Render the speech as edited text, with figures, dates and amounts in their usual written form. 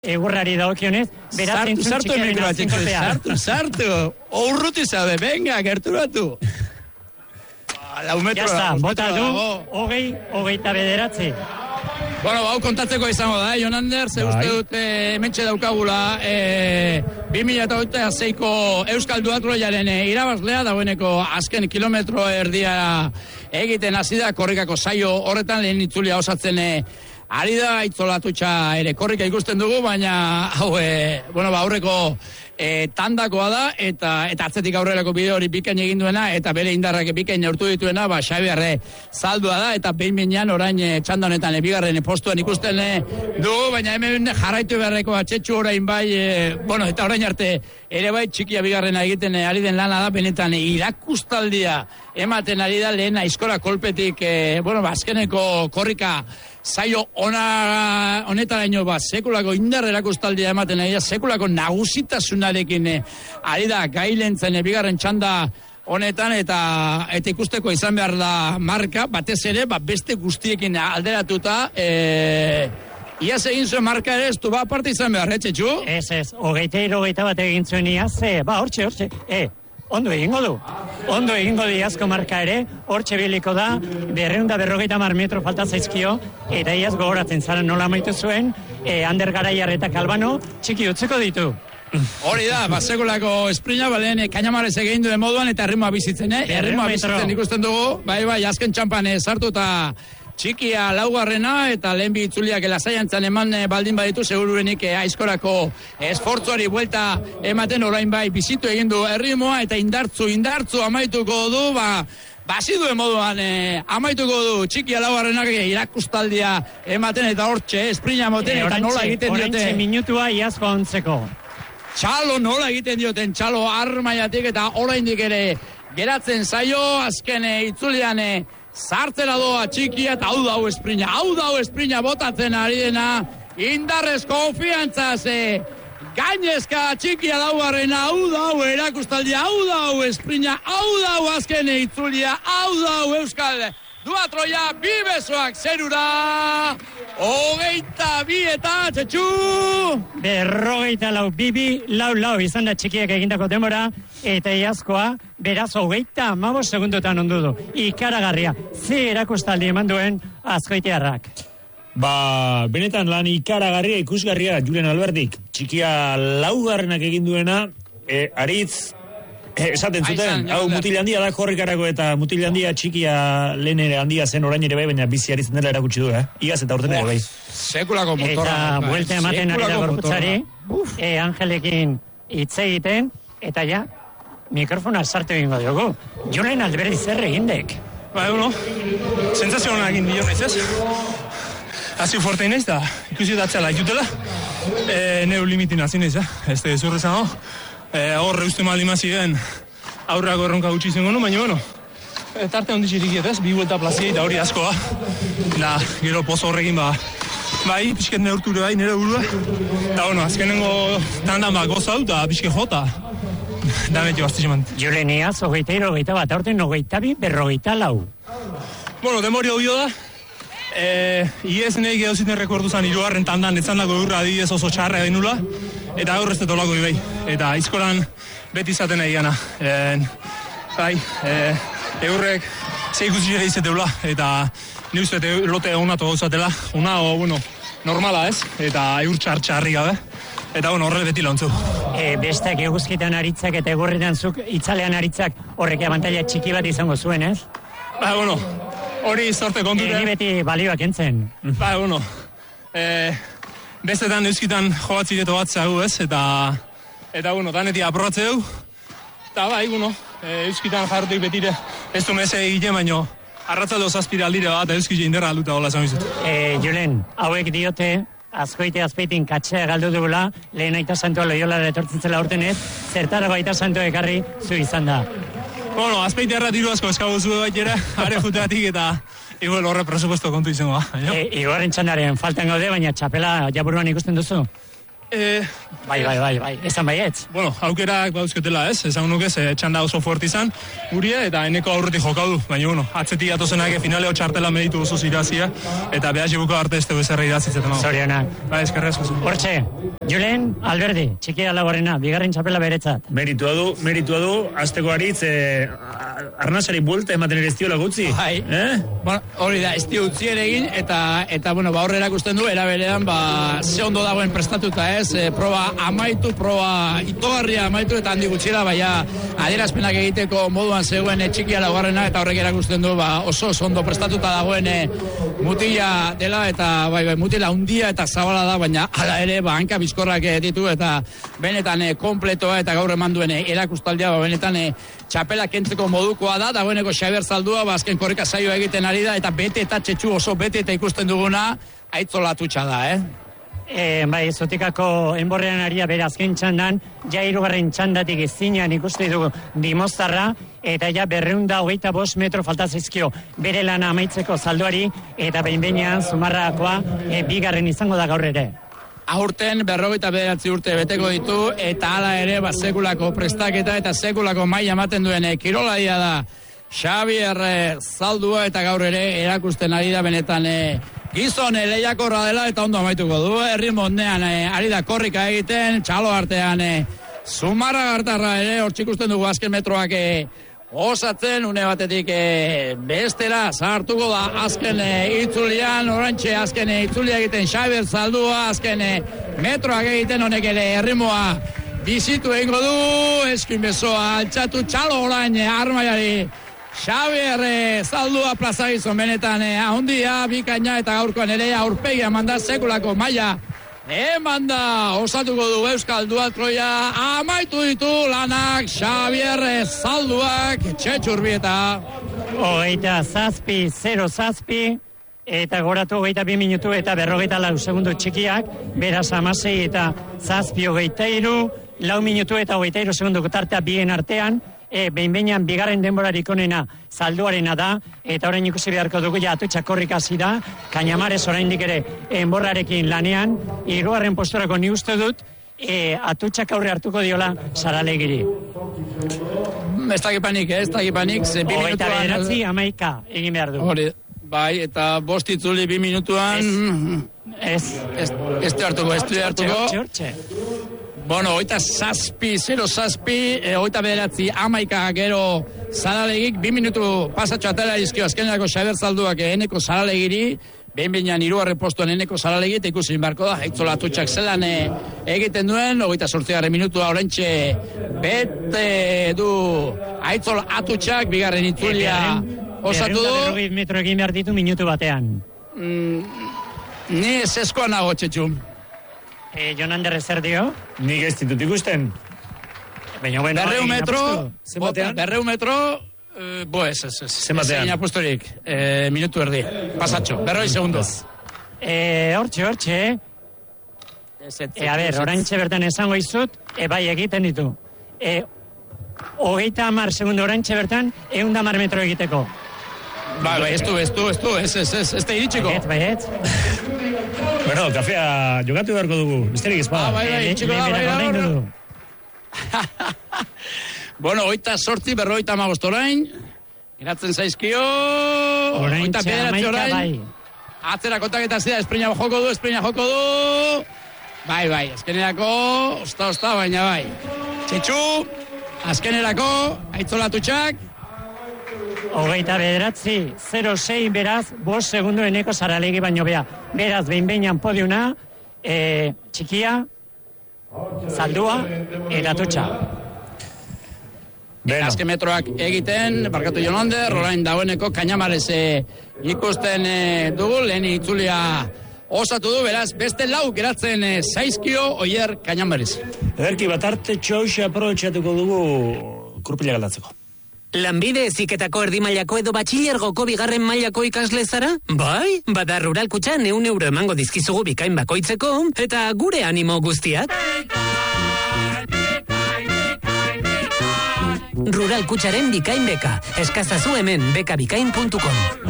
egurrari dagokionez, beraz entzun txikiaren azkenkolpea. Sartu. Urruti zabe, venga, gerturatu. Ya está, bota du, 20-29. Bueno, hau kontatzeko izango da, Jon Ander, ze uste dut hementxe daukagula 2006ko Euskal Duatloiaren irabazlea, dagoeneko azken kilometro erdia egiten hasi da, korrikako saio horretan lehen itzulia osatzen ari da, itzolatutxa ere korrika ikusten dugu, baina hau, aurreko tandakoa da, eta atzetik aurrerako bideo hori bikain egin duena, eta bere indarrak bikain neurtu dituena, Xabiarre zaldua da, eta behin orain txanda honetan bigarren postuan ikusten dugu, baina hemen jarraitu beharreko atxetxu orain bai, eta orain arte ere bai txikia bigarrena egiten ari den lana da, benetan irakustaldia ematen ari da lehen aizkora kolpetik, azkeneko korrika saio honetaraino sekulako indar erakustaldia ematen ari da, sekulako nagusitasunarekin ari da gailentzen bigarren txanda honetan, eta ikusteko izan behar da marka, batez ere, beste guztiekin alderatuta, iaz egin zuen marka ere, ez du aparte izan behar, Txetxu? Ez, 23-21 egin zuen iaz, hortxe, ondo egingo du iazko marka ere, hortxe biliko da, 250 metro falta zaizkio, eta iaz gogoratzen zara nola amaitu zuen, Ander Garaiar eta Kalbano txiki utzeko ditu. Hori da, sekulako esprina, balen kainamarez egin duen moduan, eta erritmoa bizitzen, erritmoa bizitzen ikusten dugu, bai, azken txampan sartu eta txikia laugarrena, eta lehen bi itzuliak lasaiantzan eman baldin baditu, segururenik aizkorako esfortzuari buelta ematen orain bai bizitu egin du erritmoa, eta indartzu amaituko du, basi duen moduan amaituko du txikia laugarrenak irakustaldia ematen, eta hortxe esprina moten, eta nola egiten diote. Hortxe minutua iazko ontzeko. Txalo nola egiten dioten, txalo armaiatik, eta oraindik ere geratzen zaio, azken itzulian zartzera doa txikia, eta hau da esprina botatzen ari dena, indarrez konfiantzaz, gainezka txikia laugarrena, hau da erakustaldia, hau da esprina, hau da azken itzulia, hau da Euskal Duatroia, bibesoak zerura, 22 eta Txetxu! 44 izan da txikiak egindako demora, eta iazkoa, beraz 35 segundotan ondu du. Ikaragarria, ze erakustaldi eman duen Azkoitiarrak. Benetan lan ikaragarria, ikusgarria, Julen Alberdik, txikia laugarrenak egin duena, aritz, esaten zuten, hau mutil handia da korrikarako, eta mutil handia txikia lehen ere handia zen orain ere bai, baina bizi ari zen dela erakutsi du, Igaz eta urten ere bai. Sekulako motorra. Eta buelta ematen ari da gorputzari, Angelekin hitz egiten, eta ja, mikrofona sartu egingo dugu. Julen Alberdi zer egindek? Sentsazio hona egin dio naiz, ez? Hasi fuerte inaiz, da ikusi datzela ikutela, neu limitin hasi naiz, ez da zurre zango. Horre uste maldima ziren aurrako erronka gutxi izango nu, baina tarte hondizirik ez, bi vuelta plazia eta hori askoa. Da, gero pozo horrekin bai, pixket neurture bai, nire burua. Eta azkenengo tandan goza dut, eta pixket jota. Da beti bastitxe mant. Julen iaz, 23-21, aurten 22-44. Demori hau da. Iez nahi gehauziten rekordu zan irugarren tandan etzandako eurra adibidez oso txarra egin nula, eta gaur ez detolako bai, eta aizkoran beti izaten nahi gana. Eurrek zeikusi ere izateula, eta ni uste lote honatu gauzatela, normala ez, eta eur txarri gabe, eta horre beti launtzu. Bestak eguzkitan aritzak eta egurritan zuk itzalean aritzak horrek abantaila txiki bat izango zuen, ez? Hori sorte kontute. Ni beti balioak entzen. Bestetan euskitan jobatzireto bat zagu ez, eta danetik aprobatze du. Eta euskitan jarrotik betire ez du meze egiten, baino arratzaldo zazpira aldire bat, euskitze inderra alduta hola esan bizut. Julen, hauek diote, Azpeitin katxea galdu dugula, lehen Aita Santua Loiolara etortzen zela urtenez, zertarako Aita Santua ekarri zu izan da. Azpeitiarra diru asko eskago zuen baitera, are juteatik eta igual horre presupuesto kontu izango. Igorren txandaren faltan gaude, baina txapela jaburuan ikusten duzu? Bai, esan baietz. Bueno, aukerak bauzketela ez, esan nuke, txanda oso fuerte izan, guria, eta eneko aurretik jokau du, baina, bueno, atzetik atozenak finaleo txartela meditu oso zirazia, eta behaz jibuko arte ez dugu zerra idazitzetan. Zorionak. Ba, eskerrezko. Hortxe, Julen Alberdi, txikia laugarrena, bigarren txapela beretzat. Meritua du, azteko aritz, arnazari buelta ematen ere ez diola gutzi. Bai, bueno, hori da, ez dio utzi ere egin, eta bueno, ba, horre erakusten du, eraberean, ba, ze ondo dagoen prestatuta ez, proba itogarria amaitu, eta handi gutxira, baina adierazpenak egiteko moduan zegoen txikia laugarrena, eta horrek erakusten du, ba, oso ondo prestatuta dagoen mutila dela, eta bai, mutila hundia eta zabala da, baina hala ere, ba, hanka bizkorrak ditu, eta benetan kompletoa, eta gaur eman duen erakustaldia, ba, benetan txapela kentzeko modukoa da, dagoeneko Xabier Zaldua, ba, azken korrika saioa egiten ari da, eta bete eta txetxu oso bete eta ikusten duguna, Aitzola Atutxa da, Bai, zotikako enborrean aria bere azken txandan, ja hirugarren txandatik ezinean ikuste dugu Dimoztarra, eta ja 225 metro falta zaizkio bere lana amaitzeko Zalduari, eta behin-behinean Zumarrakoa bigarren izango da gaur ere. Aurten 59 urte beteko ditu, eta hala ere sekulako prestaketa eta sekulako maila ematen duen kirolaria da Xabier Zaldua, eta gaur ere erakusten ari da benetan gizon lehiakorra dela, eta ondo amaituko du, erritmo ondean ari da korrika egiten, txalo artean Zumarra gartarra ere, hor txikusten dugu azken metroak osatzen, une batetik bestera sartuko da azken itzulian, orantxe azken itzulia egiten Xabier Zaldua, azken metroak egiten, honek ere erritmoa bizitu egingo du, eskin besoa altxatu, txalo orain armaiari Xabier Zaldua plazagizon benetan ahondia, bikaina, eta gaurkoan ere aurpegia manda sekulako maila emanda osatuko du Euskal Duatroia, amaitu ditu lanak Xabier Zalduak Txetxurbieta. 27-0 eta goratu 22 minutu eta 44 segundu txikiak, beraz 16 eta 7-23, 4 minutu eta 23 segundu tartea bien artean, behin-behinean bigarren denborarik onena Zalduarena da, eta orain ikusi beharko dugu ja Atutxa korrika hasi da, Kañamares oraindik ere enborrarekin lanean, hirugarren posturako ni uste dut, Atutxak aurre hartuko diola Saralegiri. Ez dakipanik, ze 2 minutuan... 9-11 egin behar du. Hori, bai, eta 5 itzuli 2 minutuan... Ez du hartuko. Hortxe. Bueno, 27-0 11 gero Zaralegik, 2 minutu pasatxo atera izkio azkenerako Xabier Zalduak eneko Zaralegiri, behin-behinean hirugarren postuan eneko Zaralegi, eta ikusi barko da, Aitzola Atutxak zelan egiten duen, 28 minutua orentxe bete du Aitzola Atutxak, bigarren itzulia osatu du. 200 metro egin behar ditu minutu batean. Ni eskoa nago, Txetxu. Jon Ander zer dio? Nik ez ditut ikusten. Baina, bueno, 200 metro, zenbatean? 200 metro, ez. Zenbatean? Zein apusturik, minutu erdi, pasatxo, 40 segundos. Hortxe. A ber, orantxe bertan esango izut, bai egiten ditu. 30 segundo orantxe bertan, 110 metro egiteko. Bai, ez da iritsiko. Baiet. Bueno, kafea jokatu beharko dugu, besterik ezpada. Bai, txiko da, bai. Bueno, 28 orain, iratzen zaizkio, 29 orain, atzera kontaketa zida, esprina joko du, bai, azkenerako, osta, baina bai. Txetxu, azkenerako, Aitzola Atutxak, 29-06 beraz, 5 segundu eneko Zaralegi baino bea. Beraz, behin-behinan podiuna, txikia, Zaldua, eta Atutxa. Azken metroak egiten, barkatu Jon Ander, orain dagoeneko Kañamares ikusten dugu, lehen itzulia osatu du, beraz, beste lau geratzen zaizkio Oier Kañamares. Ederki, bat arte txoxa aprobetxatuko dugu kurpila galdatzeko. Lanbide heziketako erdimailako edo batxilergoko bigarren mailako ikasle zara? Bai, bada Rural Kutxan 100 euro emango dizkizugu bikain bakoitzeko, eta gure animo guztiak. Rural Kutxaren bikain beka. Eskazazu hemen bekabikain.com.